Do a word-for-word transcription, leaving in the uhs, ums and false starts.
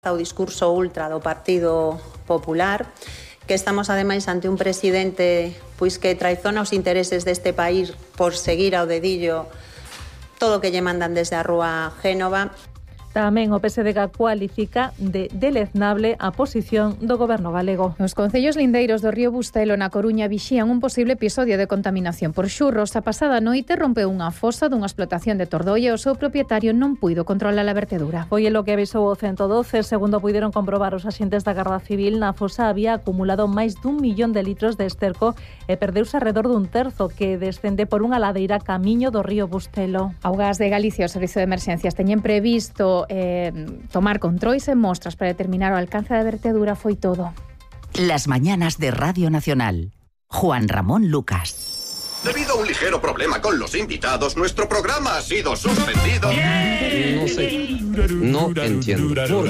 o discurso ultra do Partido Popular, que estamos ademais ante un presidente pois que traizona os intereses deste país por seguir ao dedillo todo o que lle mandan desde a Rúa Génova. Tamén o P S D G cualifica de deleznable a posición do goberno galego. Os concellos lindeiros do río Bustelo na Coruña vixían un posible episodio de contaminación por xurros. A pasada noite rompeu unha fosa dunha explotación de Tordoia e o seu propietario non puido controlar a vertedura. Foi lo que avisou o ciento doce. Segundo puideron comprobar os axentes da Garda Civil, na fosa había acumulado máis dun millón de litros de esterco e perdeuse alrededor dun terzo que descende por unha ladeira camiño do río Bustelo. Augas de Galicia e o Servizo de Emerxencias teñen previsto Eh, tomar controis e mostras para determinar o alcance da vertedura. Foi todo. Las mañanas de Radio Nacional. Juan Ramón Lucas. Debido a un ligero problema con los invitados, nuestro programa ha sido suspendido. No sé, no entiendo.